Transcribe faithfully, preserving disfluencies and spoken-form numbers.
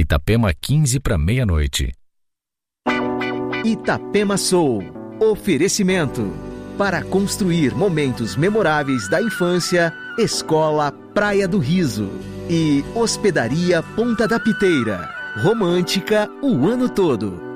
Itapema, quinze para meia-noite. Itapema Soul. Oferecimento. Para construir momentos memoráveis da infância, Escola Praia do Riso. E Hospedaria Ponta da Piteira. Romântica o ano todo.